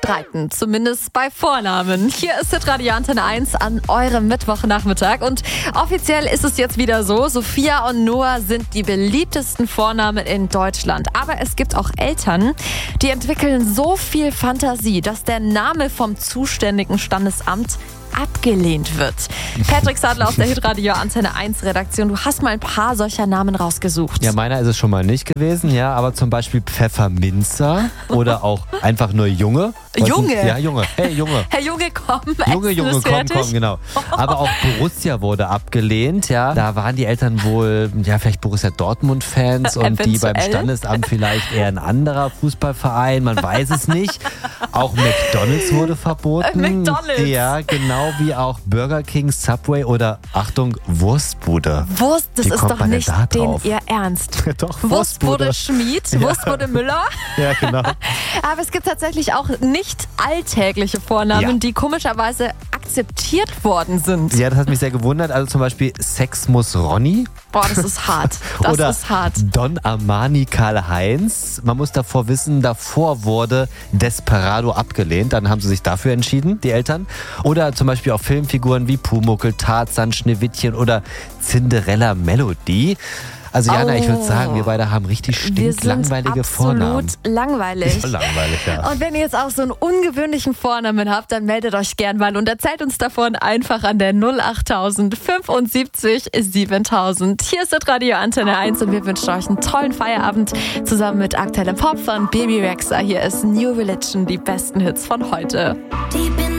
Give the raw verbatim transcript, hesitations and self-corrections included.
streiten, zumindest bei Vornamen. Hier ist Hitradio Antenne eins an eurem Mittwochnachmittag und offiziell ist es jetzt wieder so, Sophia und Noah sind die beliebtesten Vornamen in Deutschland. Aber es gibt auch Eltern, die entwickeln so viel Fantasie, dass der Name vom zuständigen Standesamt abgelehnt wird. Patrick Sadler aus der Hitradio Antenne eins Redaktion, du hast mal ein paar solcher Namen rausgesucht. Ja, meiner ist es schon mal nicht gewesen, ja, aber zum Beispiel Pfefferminzer oder auch einfach nur Junge. Junge? Ja, Junge. Hey, Junge. Herr Junge, komm, Junge, Essen Junge, ist komm, fertig. komm, genau. Aber auch Borussia wurde abgelehnt, ja. Da waren die Eltern wohl, ja, vielleicht Borussia Dortmund-Fans und die beim Eventuell. Standesamt vielleicht eher ein anderer Fußballverein, man weiß es nicht. Auch McDonald's wurde verboten. Äh, McDonald's. Ja, genau wie auch Burger King, Subway oder, Achtung, Wurstbude. Wurst, das Wie ist kommt doch man denn nicht da den drauf? ihr Ernst. Doch, Wurstbude Schmied, Wurstbude Müller. Ja, genau. Aber es gibt tatsächlich auch nicht alltägliche Vornamen, Ja. die komischerweise akzeptiert worden sind. Ja, das hat mich sehr gewundert. Also zum Beispiel Sex muss Ronny. Boah, das ist hart. Das Oder ist hart. Don Armani Karl-Heinz. Man muss davor wissen, davor wurde Desperado abgelehnt. Dann haben sie sich dafür entschieden, die Eltern. Oder zum Beispiel auch Filmfiguren wie Pumuckl, Tarzan, Schneewittchen oder Cinderella Melody. Also Jana, Oh. ich würde sagen, wir beide haben richtig Wir sind stinklangweilige Vornamen. absolut langweilig. Langweilig, ja. Und wenn ihr jetzt auch so einen ungewöhnlichen Vornamen habt, dann meldet euch gern mal und erzählt uns davon einfach an der null acht tausend fünfundsiebzig siebentausend. Hier ist das Radio Antenne eins und wir wünschen euch einen tollen Feierabend zusammen mit aktuellem Pop von Baby Rexha. Hier ist New Religion, die besten Hits von heute.